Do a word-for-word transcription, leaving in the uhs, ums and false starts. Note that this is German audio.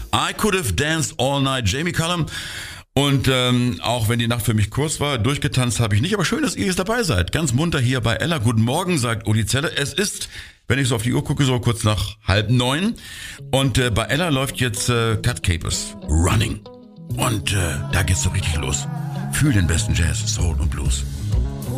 I Could Have Danced All Night, Jamie Cullum. Und ähm, auch wenn die Nacht für mich kurz war, durchgetanzt habe ich nicht. Aber schön, dass ihr jetzt dabei seid. Ganz munter hier bei Ella. Guten Morgen, sagt Uli Zeller. Es ist, wenn ich so auf die Uhr gucke, so kurz nach halb neun. Und äh, bei Ella läuft jetzt äh, Cut Capers, Running. Und äh, da geht's so richtig los. Fühl den besten Jazz, Soul und Blues.